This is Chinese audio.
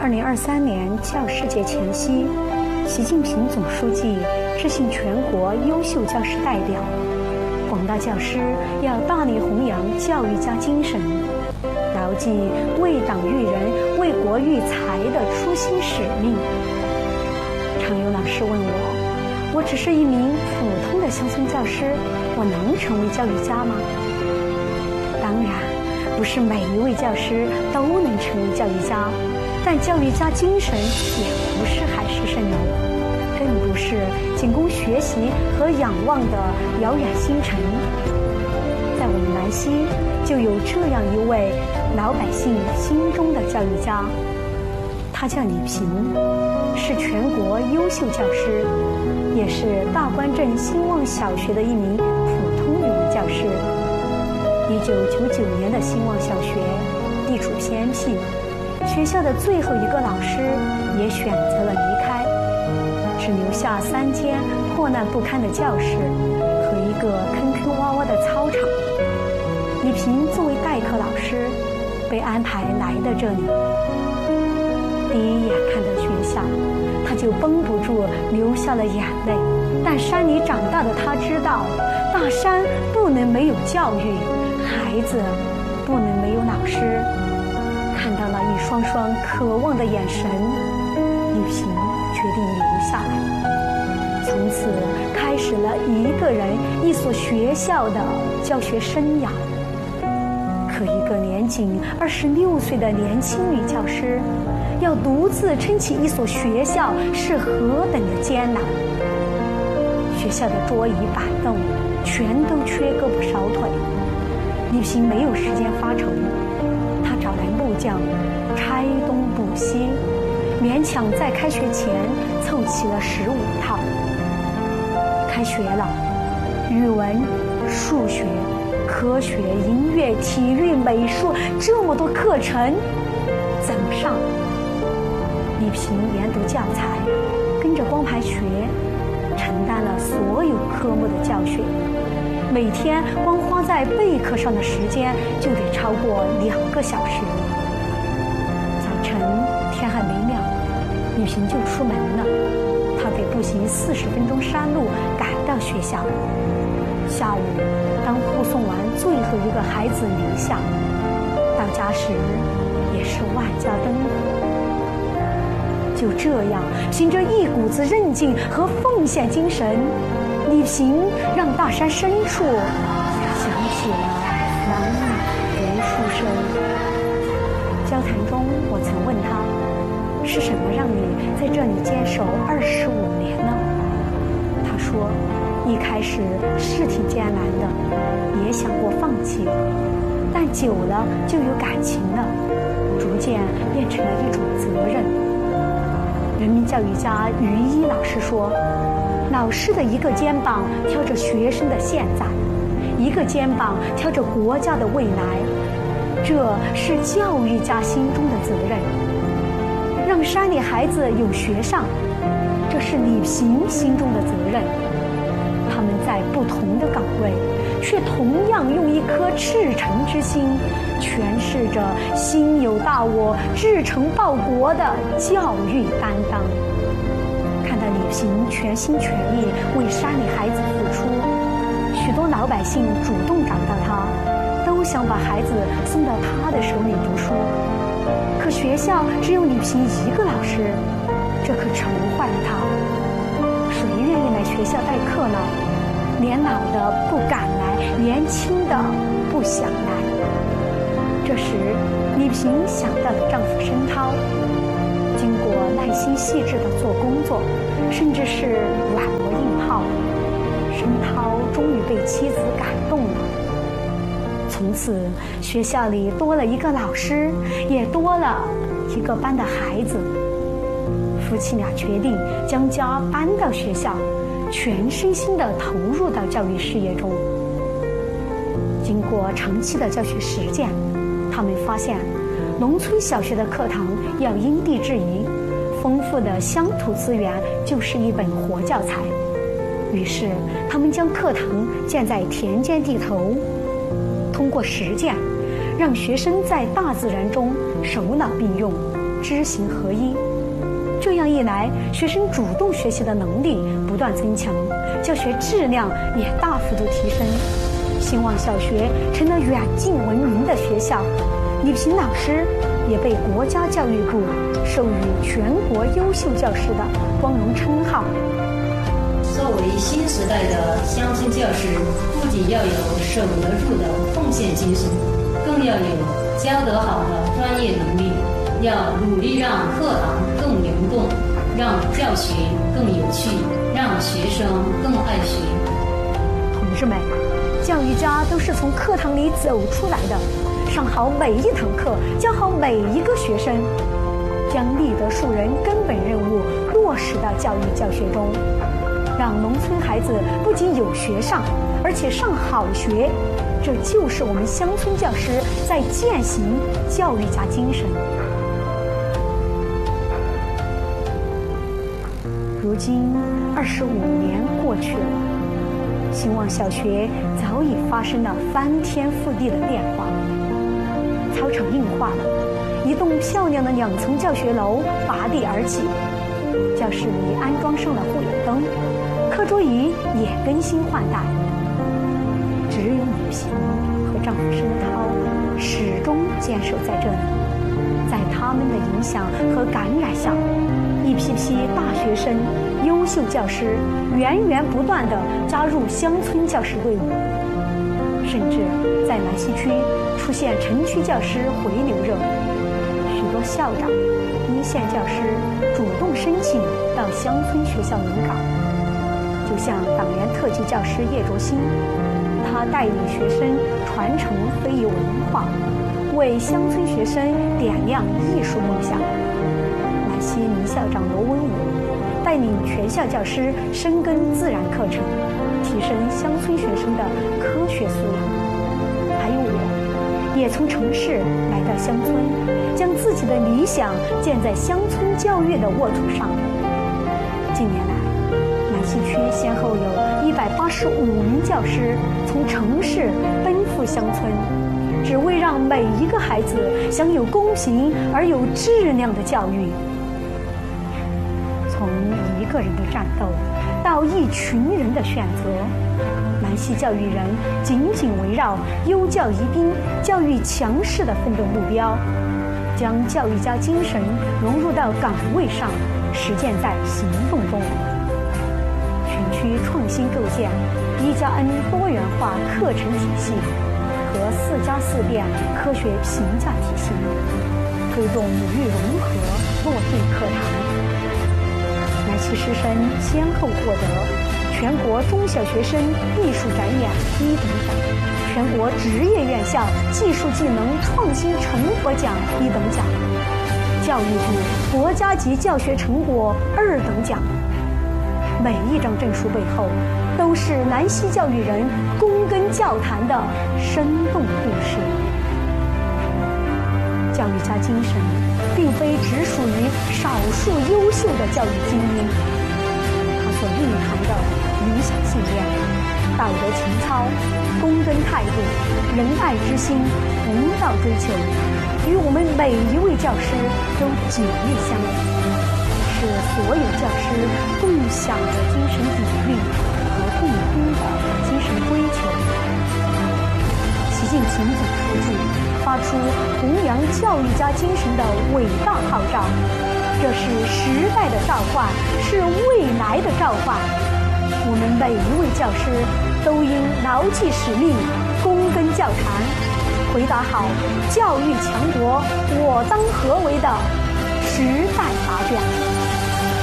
2023年教师节前夕，习近平总书记致信全国优秀教师代表，广大教师要大力弘扬教育家精神，牢记为党育人、为国育才的初心使命。常有老师问我只是一名普通的乡村教师，我能成为教育家吗？当然，不是每一位教师都能成为教育家，但教育家精神也不是海市蜃楼，更不是仅供学习和仰望的遥远星辰。在我们兰溪，就有这样一位老百姓心中的教育家，他叫李平，是全国优秀教师，也是大关镇兴旺小学的一名普通语文教师。1999年的兴旺小学地处偏僻，学校的最后一个老师也选择了离开，只留下3间破烂不堪的教室和一个坑坑洼洼的操场。李平作为代课老师，被安排来到这里。第一眼看到学校，他就绷不住流下了眼泪。但山里长大的他知道，大山不能没有教育，孩子不能没有老师。看到了一双双渴望的眼神，李平决定留下来。从此开始了一个人一所学校的教学生涯。可一个年仅26岁的年轻女教师，要独自撑起一所学校是何等的艰难。学校的桌椅板凳全都缺胳膊少腿，李平没有时间发愁，他找来木匠拆东补西，勉强在开学前凑齐了15套。开学了，语文、数学、科学、音乐、体育、美术，这么多课程怎么上？李平研读教材，跟着光盘学，承担了所有科目的教学，每天光花在备课上的时间就得超过2个小时。早晨天还没亮，李平就出门了，他得步行40分钟山路赶到学校。下午当护送完最后一个孩子离下，到家时也是万家灯火。就这样，凭着一股子韧劲和奉献精神，李平让大山深处响起了朗朗读书声。交谈中，我曾问他，是什么让你在这里坚守25年呢？他说，一开始是挺艰难的，也想过放弃，但久了就有感情了，逐渐变成了一种责任。人民教育家于一老师说，老师的一个肩膀挑着学生的现在，一个肩膀挑着国家的未来，这是教育家心中的责任。让山里孩子有学上，这是李平心中的责任。他们在不同的岗位，却同样用一颗赤诚之心，诠释着心有大我、志诚报国的教育担当。看到李平全心全意为山里孩子付出，许多老百姓主动找到他，都想把孩子送到他的手里读书。可学校只有李平一个老师，这可愁坏了他。谁愿意来学校代课呢？年老的不敢来，年轻的不想来。这时，李平想到了丈夫申涛，经过耐心细致的做工作，甚至是软磨硬泡，申涛终于被妻子感动了。从此，学校里多了一个老师，也多了一个班的孩子。夫妻俩决定将家搬到学校，全身心地投入到教育事业中。经过长期的教学实践，他们发现农村小学的课堂要因地制宜，丰富的乡土资源就是一本活教材。于是他们将课堂建在田间地头，通过实践让学生在大自然中手脑并用， 知行合一。这样一来，学生主动学习的能力不断增强，教学质量也大幅度提升。兴旺小学成了远近闻名的学校，李平老师也被国家教育部授予全国优秀教师的光荣称号。 作为新时代的乡村教师，不仅要有守得住的奉献精神，更要有教得好的专业能力，要努力让课堂更灵动，让教学更有趣，让学生更爱学。 同志们，教育家都是从课堂里走出来的，上好每一堂课，教好每一个学生，将立德树人根本任务落实到教育教学中，让农村孩子不仅有学上，而且上好学，这就是我们乡村教师在践行教育家精神。如今25年过去了，兴旺小学早已发生了翻天覆地的变化。操场硬化了，一栋漂亮的2层教学楼拔地而起，教室里安装上了护眼灯，课桌椅也更新换代。只有李萍和丈夫申涛始终坚守在这里，在他们的影响和感染下，一批批大学生、优秀教师源源不断地加入乡村教师队伍，甚至在兰溪区出现城区教师回流热，许多校长、一线教师主动申请到乡村学校轮岗。就像党员特级教师叶卓新，他带领学生传承非遗文化，为乡村学生点亮艺术梦想。兰溪名校长罗文武带领全校教师深耕自然课程，提升乡村学生的科学素养。还有我，也从城市来到乡村，将自己的理想建在乡村教育的沃土上。近年来，兰溪区先后有185名教师从城市奔赴乡村，只为让每一个孩子享有公平而有质量的教育。从一个人的战斗到一群人的选择，兰溪教育人紧紧围绕优教宜宾、教育强势的奋斗目标，将教育家精神融入到岗位上，实践在行动中。全区创新构建1+N 多元化课程体系和4+4变科学评价体系，推动母育融合落地课堂。兰溪师生先后获得全国中小学生艺术展演1等奖、全国职业院校技术技能创新成果奖1等奖、教育部国家级教学成果2等奖。每一张证书背后，都是兰溪教育人躬耕教坛的生动故事。教育家精神并非只属于少数优秀的教育精英，它所蕴含的理想信念、道德情操、躬耕态度、仁爱之心、弘道追求，与我们每一位教师都紧密相连，是所有教师共享的精神底蕴和共通的精神追求。习近平总书记发出弘扬教育家精神的伟大号召，这是时代的召唤，是未来的召唤。我们每一位教师都应牢记使命，躬耕教坛，回答好教育强国我当何为的时代答卷。